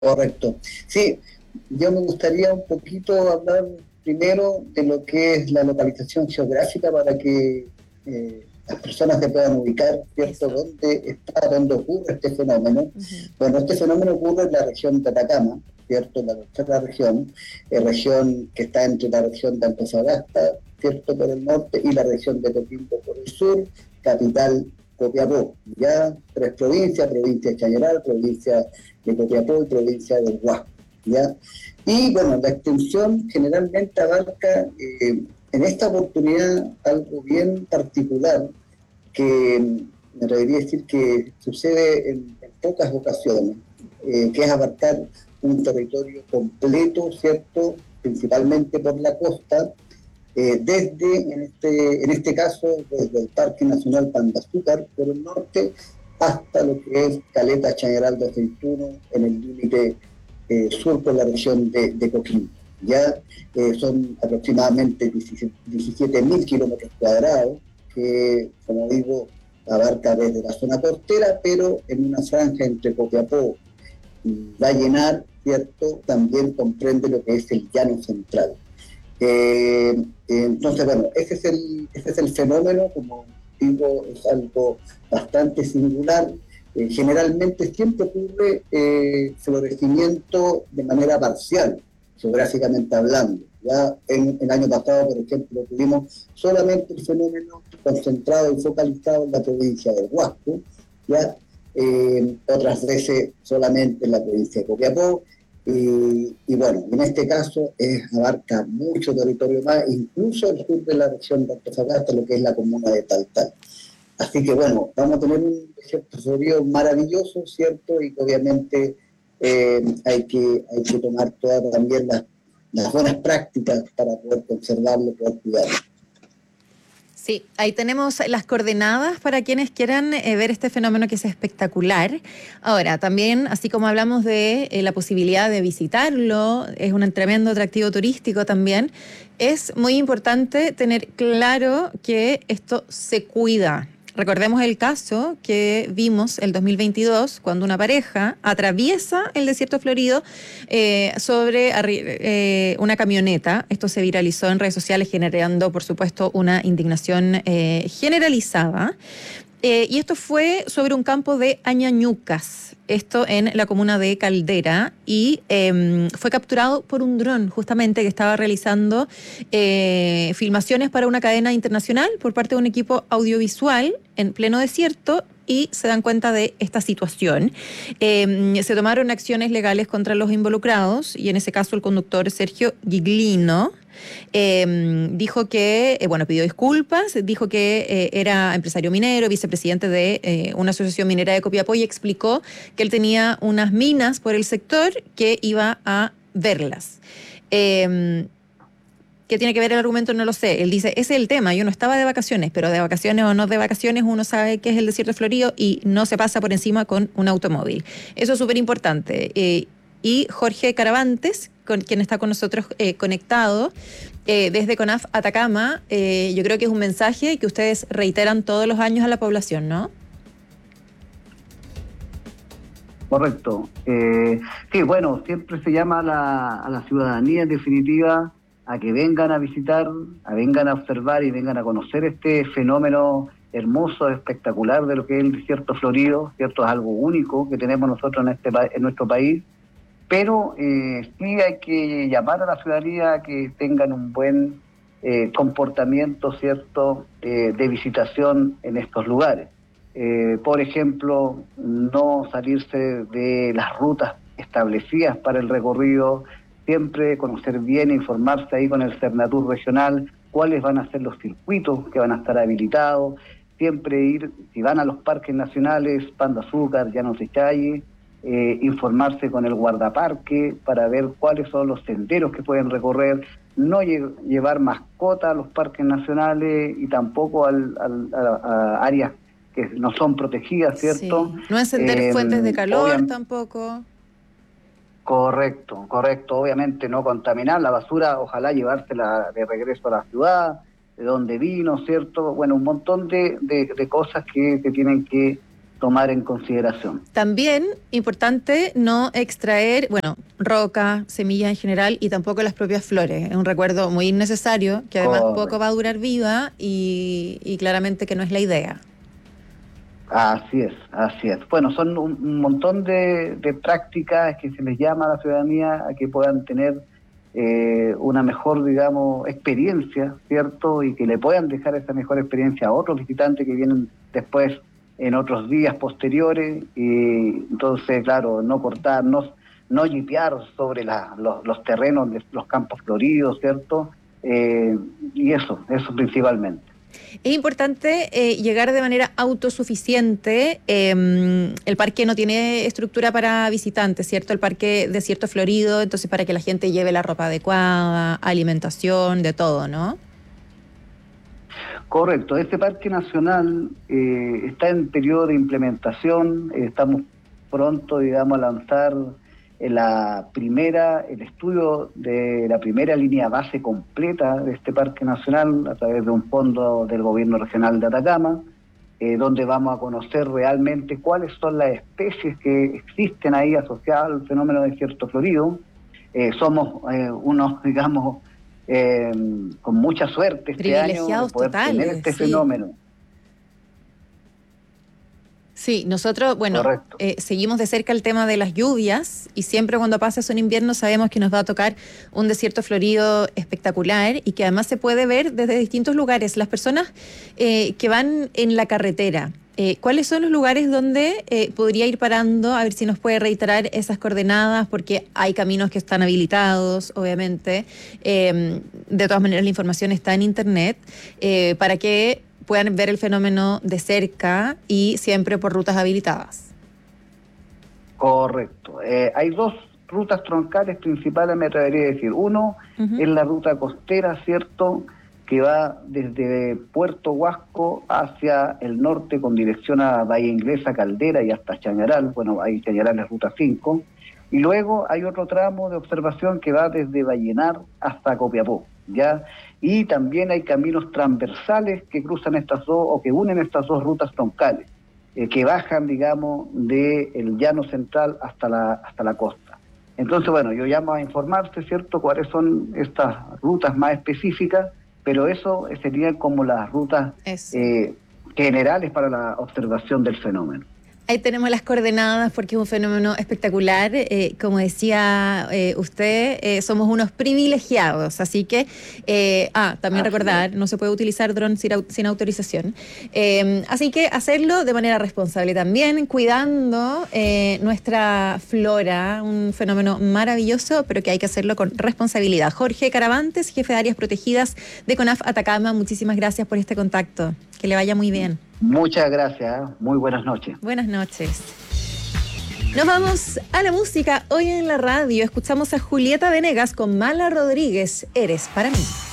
Correcto. Sí, yo me gustaría un poquito hablar primero de lo que es la localización geográfica para que las personas se puedan ubicar, ¿cierto?, Eso. dónde está, dónde ocurre este fenómeno. Ujú. Bueno, este fenómeno ocurre en la región de Atacama, ¿cierto?, la tercera región, región que está entre la región de Antofagasta, ¿cierto?, por el norte, y la región de Coquimbo por el sur, capital Copiapó. Ya tres provincias, provincia de Chañaral, provincia de Copiapó y provincia del Huasco, ¿ya? Y bueno, la extensión generalmente abarca en esta oportunidad algo bien particular que me atrevería a decir que sucede en pocas ocasiones, que es abarcar un territorio completo, ¿cierto? Principalmente por la costa, en este caso, desde el Parque Nacional Pan de Azúcar por el norte hasta lo que es Caleta Chañaral de Aceituno en el límite sur por la región de Coquimbo. Ya son aproximadamente 17.000 kilómetros cuadrados, que, como digo, abarca desde la zona costera, pero en una franja entre Copiapó y Vallenar, ¿cierto? También comprende lo que es el llano central. Entonces, bueno, ese es el fenómeno, como digo, es algo bastante singular. Generalmente siempre ocurre florecimiento de manera parcial, geográficamente hablando. Ya en el año pasado, por ejemplo, tuvimos solamente el fenómeno concentrado y focalizado en la provincia del Huasco, ya otras veces solamente en la provincia de Copiapó, y bueno, en este caso abarca mucho territorio más, incluso el sur de la región de Antofagasta, lo que es la comuna de Taltal. Así que bueno, vamos a tener un desarrollo maravilloso, ¿cierto? Y obviamente hay que tomar todas también las buenas prácticas para poder conservarlo, poder cuidarlo. Sí, ahí tenemos las coordenadas para quienes quieran ver este fenómeno que es espectacular. Ahora, también, así como hablamos de la posibilidad de visitarlo, es un tremendo atractivo turístico también, es muy importante tener claro que esto se cuida. Recordemos el caso que vimos el 2022 cuando una pareja atraviesa el desierto florido sobre una camioneta. Esto se viralizó en redes sociales generando, por supuesto, una indignación generalizada. Y esto fue sobre un campo de Añañucas, esto en la comuna de Caldera, y fue capturado por un dron justamente que estaba realizando filmaciones para una cadena internacional por parte de un equipo audiovisual en pleno desierto, y se dan cuenta de esta situación. Se tomaron acciones legales contra los involucrados, y en ese caso el conductor Sergio Giglino dijo que, bueno, pidió disculpas, dijo que era empresario minero, vicepresidente de una asociación minera de Copiapó, y explicó que él tenía unas minas por el sector que iba a verlas. ¿Qué tiene que ver el argumento? No lo sé. Él dice, ese es el tema, yo no estaba de vacaciones, pero de vacaciones o no de vacaciones uno sabe que es el desierto florido y no se pasa por encima con un automóvil. Eso es súper importante. Y Jorge Caravantes, quien está con nosotros conectado desde CONAF Atacama, yo creo que es un mensaje que ustedes reiteran todos los años a la población, ¿no? Correcto. Sí, bueno, siempre se llama a la ciudadanía en definitiva a que vengan a visitar, vengan a observar y vengan a conocer este fenómeno hermoso, espectacular de lo que es el desierto florido, ¿cierto? Es algo único que tenemos nosotros en nuestro país, pero sí hay que llamar a la ciudadanía a que tengan un buen comportamiento, ¿cierto?, de visitación en estos lugares. Por ejemplo, no salirse de las rutas establecidas para el recorrido, siempre conocer bien, informarse ahí con el Cernatur regional, cuáles van a ser los circuitos que van a estar habilitados, siempre ir, si van a los parques nacionales, Pan de Azúcar, Llanos de Challe, informarse con el guardaparque para ver cuáles son los senderos que pueden recorrer, no llevar mascota a los parques nacionales y tampoco a áreas que no son protegidas, ¿cierto? Sí. No encender fuentes de calor tampoco. Correcto. Obviamente no contaminar la basura, ojalá llevársela de regreso a la ciudad, de donde vino, ¿cierto? Bueno, un montón de cosas que se tienen que tomar en consideración. También importante no extraer, roca, semillas en general y tampoco las propias flores. Es un recuerdo muy innecesario, que además poco va a durar vida y claramente que no es la idea. Así es. Bueno, son un montón de prácticas que se les llama a la ciudadanía a que puedan tener una mejor, digamos, experiencia, ¿cierto? Y que le puedan dejar esa mejor experiencia a otros visitantes que vienen después en otros días posteriores. Y entonces, claro, no cortarnos, no yipear sobre los terrenos de los campos floridos, ¿cierto? Y eso principalmente. Es importante llegar de manera autosuficiente. El parque no tiene estructura para visitantes, ¿cierto? El parque Desierto Florido, entonces para que la gente lleve la ropa adecuada, alimentación, de todo, ¿no? Correcto. Este parque nacional está en periodo de implementación. Estamos pronto, digamos, a lanzar el estudio de la primera línea base completa de este parque nacional a través de un fondo del gobierno regional de Atacama, donde vamos a conocer realmente cuáles son las especies que existen ahí asociadas al fenómeno de desierto florido. Somos unos, digamos, con mucha suerte este año de poder tener este fenómeno. Sí, nosotros, seguimos de cerca el tema de las lluvias y siempre cuando pasa eso en invierno sabemos que nos va a tocar un desierto florido espectacular y que además se puede ver desde distintos lugares. Las personas que van en la carretera, ¿cuáles son los lugares donde podría ir parando? A ver si nos puede reiterar esas coordenadas, porque hay caminos que están habilitados, obviamente. De todas maneras, la información está en internet para que puedan ver el fenómeno de cerca y siempre por rutas habilitadas. Correcto. Hay dos rutas troncales principales, me atrevería a decir. Uno es la ruta costera, ¿cierto?, que va desde Puerto Huasco hacia el norte con dirección a Bahía Inglesa, Caldera y hasta Chañaral. Bueno, ahí Chañaral es ruta 5. Y luego hay otro tramo de observación que va desde Vallenar hasta Copiapó, ¿ya? Y también hay caminos transversales que cruzan estas dos o que unen estas dos rutas troncales, que bajan, digamos, del llano central hasta la costa. Entonces, bueno, yo llamo a informarse, ¿cierto?, cuáles son estas rutas más específicas, pero eso serían como las rutas generales para la observación del fenómeno. Ahí tenemos las coordenadas porque es un fenómeno espectacular. Como decía usted, somos unos privilegiados, así que también recordar, no se puede utilizar dron sin autorización. Así que hacerlo de manera responsable también, cuidando nuestra flora, un fenómeno maravilloso, pero que hay que hacerlo con responsabilidad. Jorge Caravantes, jefe de áreas protegidas de CONAF Atacama, muchísimas gracias por este contacto. Que le vaya muy bien. Muchas gracias, muy buenas noches. Buenas noches. Nos vamos a la música. Hoy en la radio escuchamos a Julieta Venegas con Mala Rodríguez, Eres para mí.